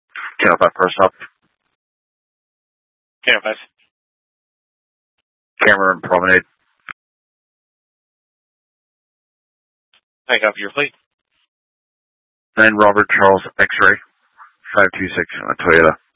Channel 5 first up. Channel 5. Cameron Promenade. Take off your fleet. 9 Robert Charles X-Ray. 526 Toyota.